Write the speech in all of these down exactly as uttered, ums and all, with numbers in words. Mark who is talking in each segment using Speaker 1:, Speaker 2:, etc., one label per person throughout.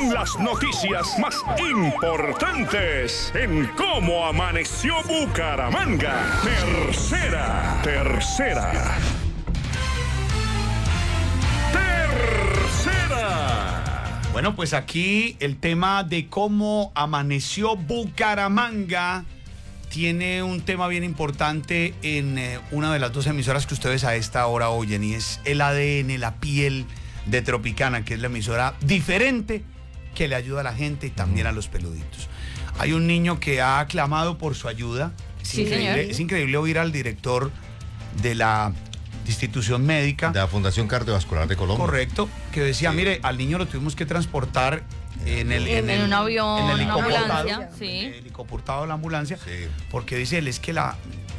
Speaker 1: con las noticias más importantes en Cómo Amaneció Bucaramanga. Tercera, tercera. Tercera.
Speaker 2: Bueno, pues aquí el tema de cómo amaneció Bucaramanga tiene un tema bien importante en eh, una de las dos emisoras que ustedes a esta hora oyen, y es el A D N, la piel de Tropicana, que es la emisora diferente que le ayuda a la gente y también a los peluditos. Hay un niño que ha clamado por su ayuda. Es,
Speaker 3: sí,
Speaker 2: increíble,
Speaker 3: señor.
Speaker 2: es increíble oír al director de la institución médica
Speaker 4: de la Fundación Cardiovascular de Colombia.
Speaker 2: Correcto, que decía, sí. Mire, al niño lo tuvimos que transportar en el
Speaker 3: en,
Speaker 2: en,
Speaker 3: en un avión,
Speaker 2: en el
Speaker 3: ambulancia, sí.
Speaker 2: el helicoportado de la ambulancia,
Speaker 4: sí.
Speaker 2: Porque dice él es que la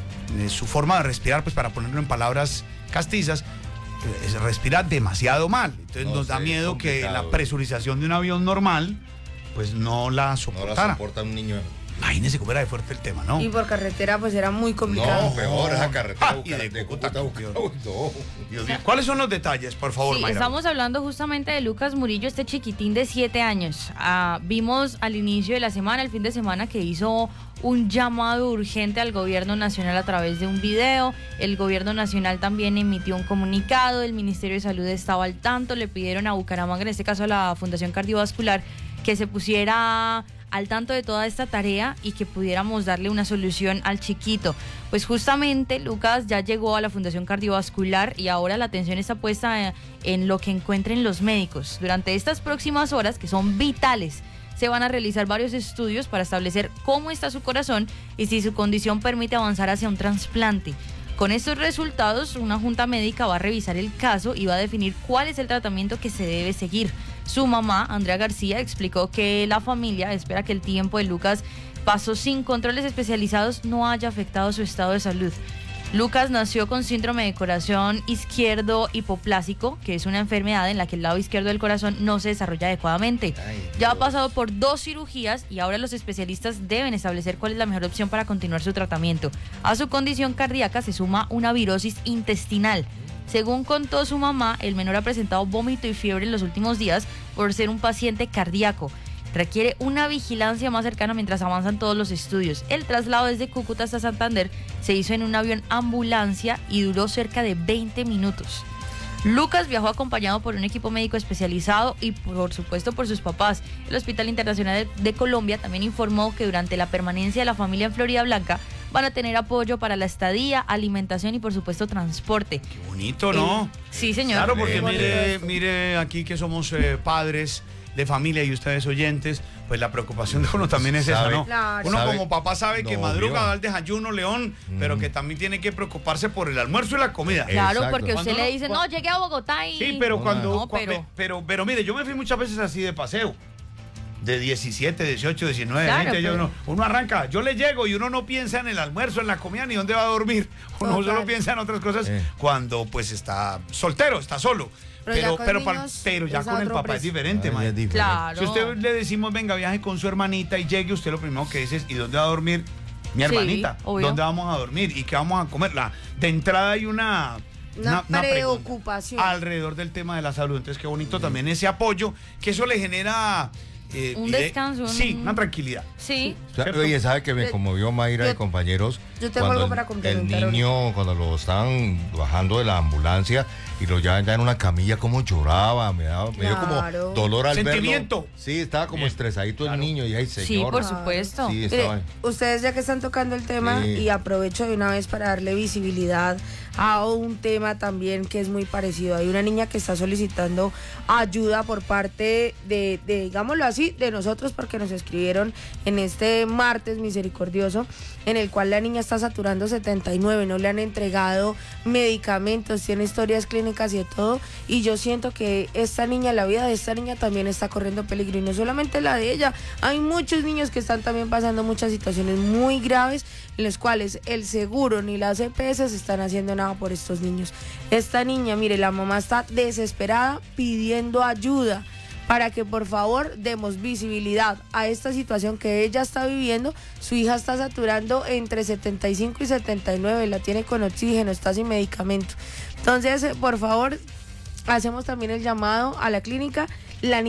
Speaker 2: su forma de respirar, pues para ponerlo en palabras castizas, es respira demasiado mal. Entonces no, nos da miedo que la presurización de un avión normal pues no la soportara.
Speaker 4: No la soporta un niño.
Speaker 2: Imagínese cómo era de fuerte el tema, ¿no?
Speaker 5: Y por carretera pues era muy complicado.
Speaker 4: No, peor, esa carretera.
Speaker 2: Ah, y de
Speaker 4: de
Speaker 2: Cúcuta,
Speaker 4: Cúcuta,
Speaker 2: Dios.
Speaker 4: no.
Speaker 2: Dios mío. ¿Cuáles son los detalles, por favor,
Speaker 3: Sí,
Speaker 2: Mayra?
Speaker 3: estamos hablando justamente de Lucas Murillo, este chiquitín de siete años. Ah, vimos al inicio de la semana, el fin de semana, que hizo un llamado urgente al gobierno nacional a través de un video. El gobierno nacional también emitió un comunicado, el Ministerio de Salud estaba al tanto, le pidieron a Bucaramanga, en este caso a la Fundación Cardiovascular, que se pusiera al tanto de toda esta tarea y que pudiéramos darle una solución al chiquito. Pues justamente Lucas ya llegó a la Fundación Cardiovascular y ahora la atención está puesta en lo que encuentren los médicos. Durante estas próximas horas, que son vitales, se van a realizar varios estudios para establecer cómo está su corazón y si su condición permite avanzar hacia un trasplante. Con estos resultados, una junta médica va a revisar el caso y va a definir cuál es el tratamiento que se debe seguir. Su mamá, Andrea García, explicó que la familia espera que el tiempo de Lucas pasó sin controles especializados no haya afectado su estado de salud. Lucas nació con síndrome de corazón izquierdo hipoplásico, que es una enfermedad en la que el lado izquierdo del corazón no se desarrolla adecuadamente. Ay, ya ha pasado por dos cirugías y ahora los especialistas deben establecer cuál es la mejor opción para continuar su tratamiento. A su condición cardíaca se suma una virosis intestinal. Según contó su mamá, el menor ha presentado vómito y fiebre en los últimos días por ser un paciente cardíaco. Requiere una vigilancia más cercana mientras avanzan todos los estudios. El traslado desde Cúcuta hasta Santander se hizo en un avión ambulancia y duró cerca de veinte minutos. Lucas viajó acompañado por un equipo médico especializado y por supuesto por sus papás. El Hospital Internacional de Colombia también informó que durante la permanencia de la familia en Florida Blanca van a tener apoyo para la estadía, alimentación y por supuesto transporte.
Speaker 2: Qué bonito, ¿no?
Speaker 3: Eh, sí, señor.
Speaker 2: Claro, porque mire, mire aquí que somos eh, padres de familia y ustedes oyentes, pues la preocupación de uno también es esa, ¿no?
Speaker 5: Claro.
Speaker 2: Uno
Speaker 4: ¿Sabe?
Speaker 2: como papá sabe que
Speaker 4: No,
Speaker 2: madruga
Speaker 4: obvio.
Speaker 2: al desayuno, León,
Speaker 4: Mm.
Speaker 2: pero que también tiene que preocuparse por el almuerzo y la comida.
Speaker 3: Claro,
Speaker 4: Exacto.
Speaker 3: porque usted
Speaker 2: Cuando
Speaker 3: le
Speaker 2: no-
Speaker 3: dice,
Speaker 2: cu-
Speaker 3: no, llegué a Bogotá y...
Speaker 2: Sí, pero
Speaker 4: No,
Speaker 2: cuando...
Speaker 3: no,
Speaker 2: cua-
Speaker 3: pero-
Speaker 2: pero, pero, mire, yo me fui muchas veces así de paseo. De diecisiete, dieciocho, diecinueve,
Speaker 3: Claro,
Speaker 2: veinte, yo
Speaker 3: pero-
Speaker 2: uno, uno arranca, yo le llego y uno no piensa en el almuerzo, en la comida, ni dónde va a dormir. Uno
Speaker 5: Total.
Speaker 2: solo piensa en otras cosas
Speaker 4: Eh.
Speaker 2: cuando pues está soltero, está solo.
Speaker 5: Pero ya
Speaker 2: Pero,
Speaker 5: con
Speaker 2: pero, pa-
Speaker 5: niños
Speaker 2: pero ya
Speaker 5: es a
Speaker 2: con el
Speaker 5: otro
Speaker 2: papá es
Speaker 5: precio.
Speaker 2: diferente,
Speaker 4: Ay,
Speaker 2: mae.
Speaker 4: es diferente.
Speaker 3: Claro.
Speaker 2: Si usted le decimos, venga, viaje con su hermanita y llegue, usted lo primero que dice es, ¿y dónde va a dormir mi
Speaker 3: Sí,
Speaker 2: hermanita?
Speaker 3: obvio.
Speaker 2: ¿Dónde vamos a dormir? ¿Y qué vamos a comer? La, de entrada hay una...
Speaker 5: Una
Speaker 2: pregunta
Speaker 5: preocupación.
Speaker 2: alrededor del tema de la salud. Entonces, qué bonito también ese apoyo, que eso le genera... eh,
Speaker 3: Un
Speaker 2: y de-
Speaker 3: descanso, un-
Speaker 2: Sí, una tranquilidad.
Speaker 3: Sí.
Speaker 4: O sea,
Speaker 2: ¿Cierto?
Speaker 4: oye, ¿sabe que me conmovió Mayra
Speaker 5: Yo-
Speaker 4: y compañeros?
Speaker 5: yo tengo
Speaker 4: cuando
Speaker 5: algo para
Speaker 4: el-
Speaker 5: complementar
Speaker 4: El niño, cuando lo estaban bajando de la ambulancia y lo llevaban ya en una camilla, como lloraba, me, daba, me dio como
Speaker 5: Claro.
Speaker 4: dolor al
Speaker 2: Sentimiento.
Speaker 4: verlo. Sí, estaba como
Speaker 2: Bien.
Speaker 4: estresadito
Speaker 2: Claro.
Speaker 4: el niño y ay, señor.
Speaker 3: Sí, por supuesto.
Speaker 4: Sí,
Speaker 5: Mire,
Speaker 4: estaba.
Speaker 5: ustedes ya que están tocando el tema,
Speaker 4: Sí.
Speaker 5: y aprovecho de una vez para darle visibilidad a un tema también que es muy parecido. Hay una niña que está solicitando ayuda por parte de, de, digámoslo así, de nosotros, porque nos escribieron en este martes misericordioso, en el cual la niña está saturando setenta y nueve, no le han entregado medicamentos, tiene historias clínicas y de todo, y yo siento que esta niña, la vida de esta niña también está corriendo peligro, y no solamente la de ella, hay muchos niños que están también pasando muchas situaciones muy graves, en las cuales el seguro ni las E P S están haciendo nada por estos niños. Esta niña, mire, la mamá está desesperada pidiendo ayuda para que por favor demos visibilidad a esta situación que ella está viviendo. Su hija está saturando entre setenta y cinco y setenta y nueve, la tiene con oxígeno, está sin medicamento. Entonces, por favor, hacemos también el llamado a la clínica. La